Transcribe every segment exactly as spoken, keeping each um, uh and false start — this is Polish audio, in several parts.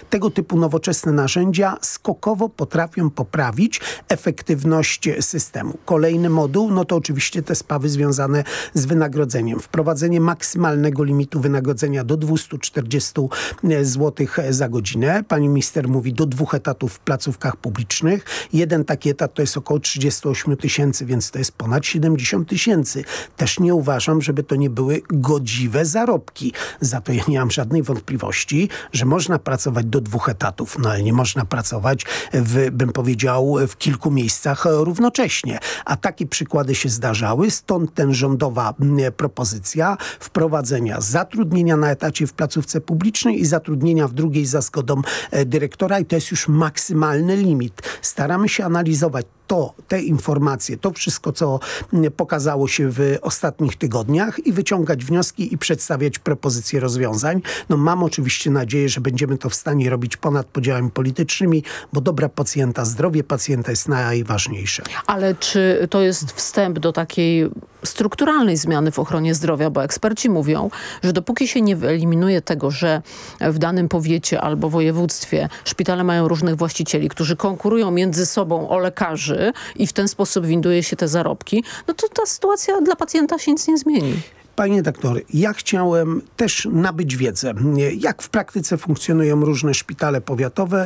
tego typu nowoczesne narzędzia skokowo potrafią poprawić efektywność systemu. Kolejny moduł, no to oczywiście te sprawy związane z wynagrodzeniem. Wprowadzenie maksymalnego limitu wynagrodzenia do dwieście czterdzieści złotych za godzinę. Pani minister mówi do dwóch etatów w placówkach publicznych. Jeden taki etat to jest około trzydzieści osiem tysięcy, więc to jest ponad siedemdziesiąt tysięcy. Też nie uważam, żeby to nie były godziwe zarobki. Za to ja nie mam żadnej wątpliwości, że można pracować do dwóch etatów, no ale nie można pracować w, bym powiedział, w kilku miejscach równocześnie. A takie przykłady się zdarzały, stąd ten rządowa propozycja wprowadzenia zatrudnienia na etacie w placówce publicznej i zatrudnienia w drugiej za zgodą dyrektora i to jest już maksymalny limit. Staramy się analizować to, te informacje, to wszystko, co pokazało się w ostatnich tygodniach i wyciągać wnioski i przedstawiać propozycje rozwiązań. No mam oczywiście nadzieję, że będziemy to w stanie robić ponad podziałami politycznymi, bo dobra pacjenta, zdrowie pacjenta jest najważniejsze. Ale czy to jest wstęp do takiej strukturalnej zmiany w ochronie zdrowia, bo eksperci mówią, że dopóki się nie wyeliminuje tego, że w danym powiecie albo województwie szpitale mają różnych właścicieli, którzy konkurują między sobą o lekarzy i w ten sposób winduje się te zarobki, no to ta sytuacja dla pacjenta się nic nie zmieni. Panie doktorze, ja chciałem też nabyć wiedzę, jak w praktyce funkcjonują różne szpitale powiatowe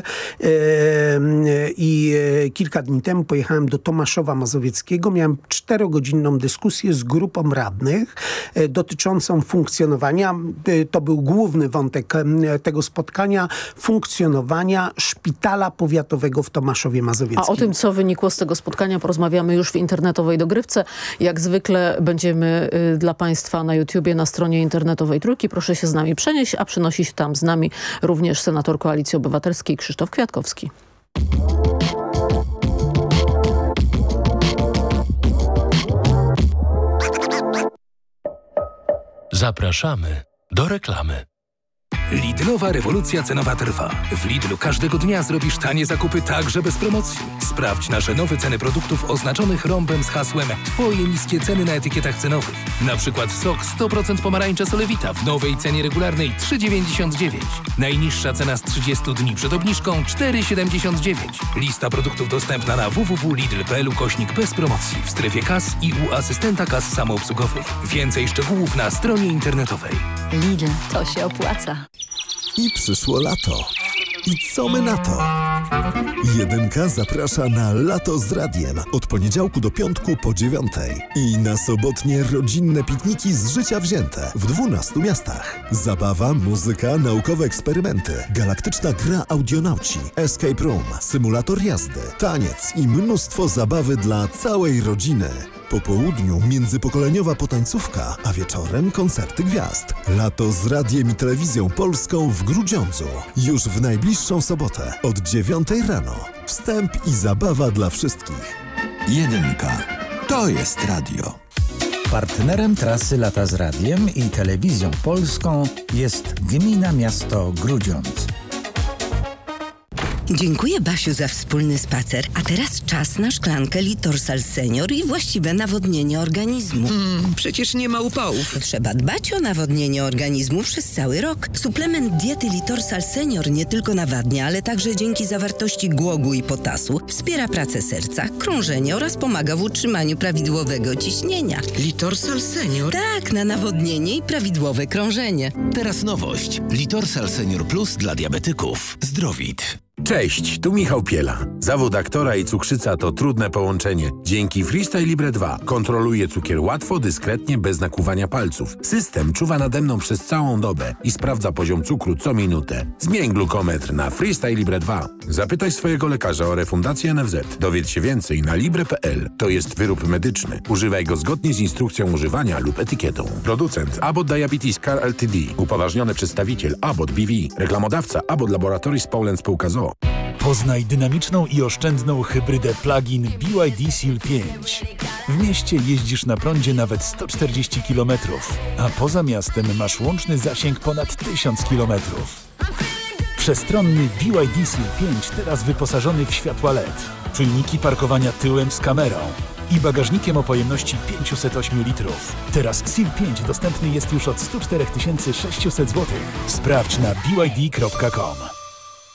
i kilka dni temu pojechałem do Tomaszowa Mazowieckiego. Miałem czterogodzinną dyskusję z grupą radnych dotyczącą funkcjonowania, to był główny wątek tego spotkania, funkcjonowania szpitala powiatowego w Tomaszowie Mazowieckim. A o tym, co wynikło z tego spotkania, porozmawiamy już w internetowej dogrywce. Jak zwykle będziemy dla Państwa na YouTubie, na stronie internetowej Trójki. Proszę się z nami przenieść, a przenosi się tam z nami również senator Koalicji Obywatelskiej Krzysztof Kwiatkowski. Zapraszamy do reklamy. Lidlowa rewolucja cenowa trwa. W Lidlu każdego dnia zrobisz tanie zakupy także bez promocji. Sprawdź nasze nowe ceny produktów oznaczonych rąbem z hasłem Twoje niskie ceny na etykietach cenowych. Na przykład sok sto procent pomarańcza Solewita w nowej cenie regularnej trzy dziewięćdziesiąt dziewięć. Najniższa cena z trzydziestu dni przed obniżką cztery siedemdziesiąt dziewięć. Lista produktów dostępna na w w w kropka lidl kropka p l ukośnik bez promocji w strefie kas i u asystenta kas samoobsługowych. Więcej szczegółów na stronie internetowej. Lidl, to się opłaca. I przyszło lato. I co my na to? Jedynka zaprasza na Lato z Radiem od poniedziałku do piątku po dziewiątej. I na sobotnie rodzinne pikniki z życia wzięte w dwunastu miastach. Zabawa, muzyka, naukowe eksperymenty, galaktyczna gra audionauci, escape room, symulator jazdy, taniec i mnóstwo zabawy dla całej rodziny. Po południu międzypokoleniowa potańcówka, a wieczorem koncerty gwiazd. Lato z Radiem i Telewizją Polską w Grudziądzu. Już w najbliższą sobotę od dziewiątej rano. Wstęp i zabawa dla wszystkich. Jedynka. To jest radio. Partnerem trasy Lata z Radiem i Telewizją Polską jest Gmina Miasto Grudziądz. Dziękuję, Basiu, za wspólny spacer. A teraz czas na szklankę Litorsal Senior i właściwe nawodnienie organizmu. Mm, przecież nie ma upałów. Trzeba dbać o nawodnienie organizmu przez cały rok. Suplement diety Litorsal Senior nie tylko nawadnia, ale także dzięki zawartości głogu i potasu wspiera pracę serca, krążenie oraz pomaga w utrzymaniu prawidłowego ciśnienia. Litorsal Senior? Tak, na nawodnienie i prawidłowe krążenie. Teraz nowość. Litorsal Senior Plus dla diabetyków. Zdrowit. Cześć, tu Michał Piela. Zawód aktora i cukrzyca to trudne połączenie. Dzięki Freestyle Libre dwa kontroluję cukier łatwo, dyskretnie, bez nakłuwania palców. System czuwa nade mną przez całą dobę i sprawdza poziom cukru co minutę. Zmień glukometr na Freestyle Libre dwa. Zapytaj swojego lekarza o refundację N F Z. Dowiedz się więcej na libre kropka p l. To jest wyrób medyczny. Używaj go zgodnie z instrukcją używania lub etykietą. Producent Abbott Diabetes Care Ltd. Upoważniony przedstawiciel Abbott B V. Reklamodawca Abbott Laboratories Poland Spółka z o o. Poznaj dynamiczną i oszczędną hybrydę plug-in B Y D Seal pięć. W mieście jeździsz na prądzie nawet sto czterdzieści kilometrów, a poza miastem masz łączny zasięg ponad tysiąc kilometrów. Przestronny B Y D Seal pięć teraz wyposażony w światła L E D, czujniki parkowania tyłem z kamerą i bagażnikiem o pojemności pięćset osiem litrów. Teraz Seal pięć dostępny jest już od sto cztery tysiące sześćset złotych. Sprawdź na b y d kropka com.